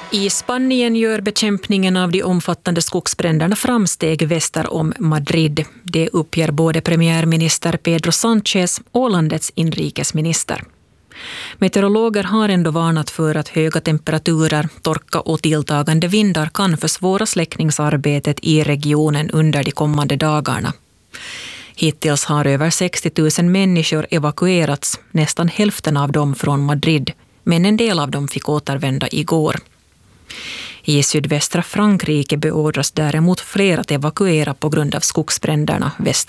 I Spanien gör bekämpningen av de omfattande skogsbränderna framsteg väster om Madrid. Det uppger både premiärminister Pedro Sánchez och landets inrikesminister. Meteorologer har ändå varnat för att höga temperaturer, torka och tilltagande vindar kan försvåra släckningsarbetet i regionen under de kommande dagarna. Hittills har över 60 000 människor evakuerats, nästan hälften av dem från Madrid, men en del av dem fick återvända igår. I sydvästra Frankrike beordras däremot fler att evakuera på grund av skogsbränderna väster